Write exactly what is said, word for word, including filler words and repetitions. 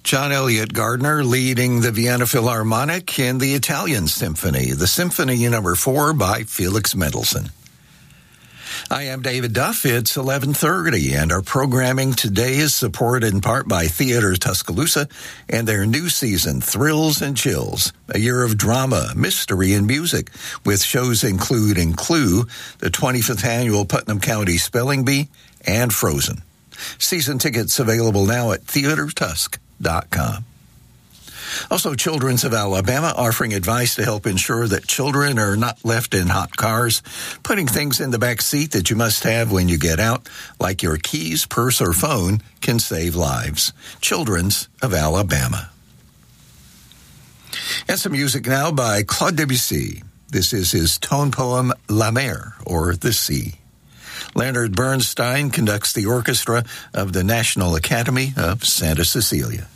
John Elliott Gardner leading the Vienna Philharmonic in the Italian Symphony, the Symphony Number Four by Felix Mendelssohn. I am David Duff. It's eleven thirty, and our programming today is supported in part by Theater Tuscaloosa and their new season, Thrills and Chills, a year of drama, mystery, and music, with shows including Clue, the twenty-fifth Annual Putnam County Spelling Bee, and Frozen. Season tickets available now at theater tusk dot com. Also, Children's of Alabama offering advice to help ensure that children are not left in hot cars, putting things in the back seat that you must have when you get out, like your keys, purse, or phone, can save lives. Children's of Alabama. And some music now by Claude Debussy. This is his tone poem, La Mer, or The Sea. Leonard Bernstein conducts the orchestra of the National Academy of Santa Cecilia.